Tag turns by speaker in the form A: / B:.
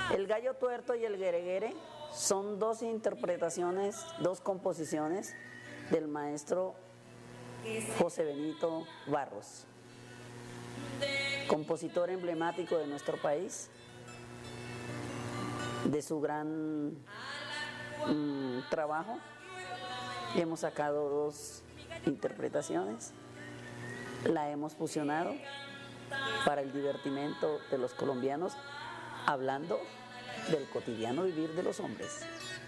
A: El gallo tuerto y el guereguere son dos interpretaciones, dos composiciones del maestro José Benito Barros, compositor emblemático de nuestro país, de su gran trabajo. Hemos sacado dos interpretaciones, la hemos fusionado para el divertimento de los colombianos, hablando del cotidiano vivir de los hombres.